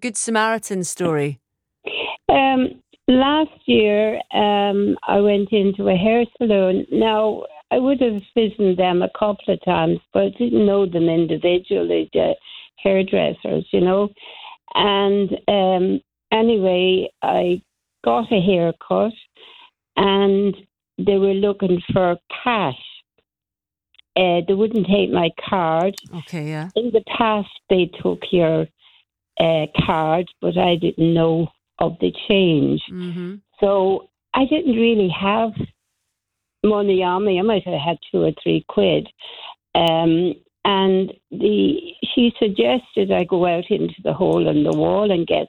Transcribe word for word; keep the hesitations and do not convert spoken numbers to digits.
Good Samaritan story? Um, last year, um, I went into a hair salon. Now, I would have visited them a couple of times, but I didn't know them individually, the hairdressers, you know. And um, anyway, I got a haircut, and they were looking for cash. Uh, they wouldn't take my card. Okay, yeah. In the past, they took your uh, card, but I didn't know of the change. Mm-hmm. So I didn't really have money on me. I might have had two or three quid. Um, and the she suggested I go out into the hole in the wall and get